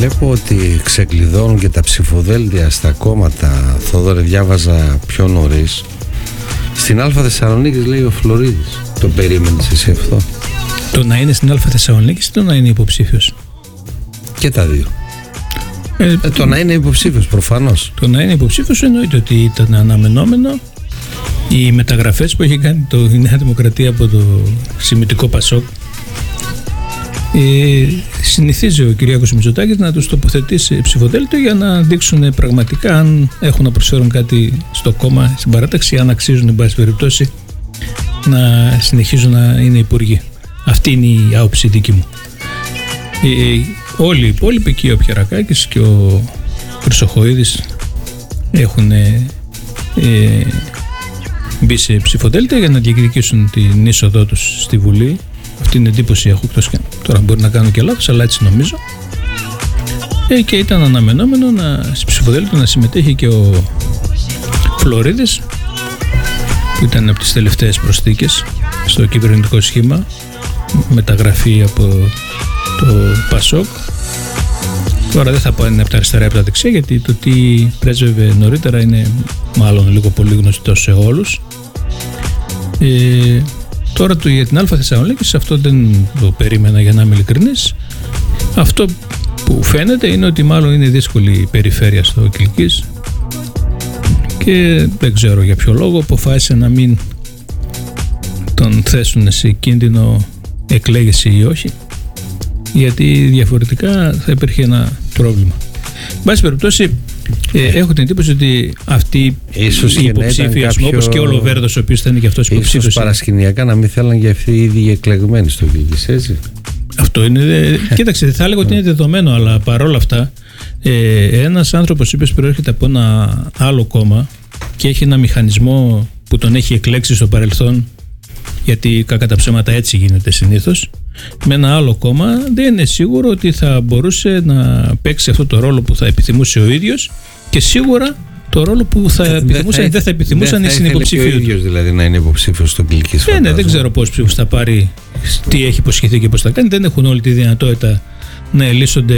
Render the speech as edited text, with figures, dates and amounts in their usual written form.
Βλέπω ότι ξεκλειδώνουν και τα ψηφοδέλτια στα κόμματα. Θόδωρε, διάβαζα πιο νωρίς. Στην Α Θεσσαλονίκης λέει ο Φλωρίδης. Το περίμενες εσύ αυτό? Το να είναι στην Α Θεσσαλονίκης ή το να είναι υποψήφιος? Και τα δύο. Το να είναι υποψήφιος προφανώς. Το να είναι υποψήφιος εννοείται ότι ήταν αναμενόμενο. Οι μεταγραφές που έχει κάνει η Νέα Δημοκρατία από το σημιτικό Πασόκ, συνηθίζει ο Κυριάκος Μητσοτάκης να τους τοποθετήσει ψηφοδέλτιο για να δείξουν πραγματικά αν έχουν να προσφέρουν κάτι στο κόμμα, στην παράταξη, αν αξίζουν εν πάση περιπτώσει να συνεχίζουν να είναι υπουργοί. Αυτή είναι η άποψη δική μου. Όλοι οι υπόλοιποι και ο Πιερακάκης και ο Χρυσοχοΐδης έχουν μπει σε ψηφοδέλτια για να διεκδικήσουν την είσοδό τους στη Βουλή. Αυτή είναι εντύπωση έχω, εκτός και τώρα μπορεί να κάνω και λάθος, αλλά έτσι νομίζω. Και ήταν αναμενόμενο σε ψηφοδέλτιο να συμμετέχει και ο Φλωρίδης, που ήταν από τις τελευταίες προσθήκες στο κυβερνητικό σχήμα, μεταγραφή από το Πασόκ. Τώρα δεν θα πω αν είναι από τα αριστερά ή από τα δεξιά, γιατί το τι πρέσβευε νωρίτερα είναι μάλλον λίγο πολύ γνωστό σε όλους. Τώρα για την Α Θεσσαλονίκη, αυτό δεν το περίμενα, για να είμαι ειλικρινής. Αυτό που φαίνεται είναι ότι μάλλον είναι δύσκολη η περιφέρεια στο Κιλκής και δεν ξέρω για ποιο λόγο αποφάσισε να μην τον θέσουν σε κίνδυνο εκλέγηση ή όχι, γιατί διαφορετικά θα υπήρχε ένα πρόβλημα. Εν πάση περιπτώσει, έχω την εντύπωση ότι αυτοί οι υποψήφοι, όπως και ο Λοβέρδος, ο οποίος θα είναι και αυτός υποψήφιος. Ίσως παρασκηνιακά να μην θέλαν και αυτοί οι ίδιοι εκλεγμένοι στο Κιλκής, έτσι. Αυτό είναι. Κοίταξε, θα έλεγα ότι είναι δεδομένο, αλλά παρόλα αυτά, ένας άνθρωπος, ο οποίος προέρχεται από ένα άλλο κόμμα και έχει ένα μηχανισμό που τον έχει εκλέξει στο παρελθόν, γιατί κακά τα ψέματα έτσι γίνεται συνήθως, με ένα άλλο κόμμα, δεν είναι σίγουρο ότι θα μπορούσε να παίξει αυτό το ρόλο που θα επιθυμούσε ο ίδιος, και σίγουρα το ρόλο που θα επιθυμούσαν ή δεν θα επιθυμούσαν οι συνυποψήφοι του. Ο ίδιος δηλαδή να είναι υποψήφιος στον Κιλκής. Ναι, δεν ξέρω πόσους ψήφους θα πάρει, τι έχει υποσχεθεί και πώς θα κάνει. Δεν έχουν όλη τη δυνατότητα να ελίσσονται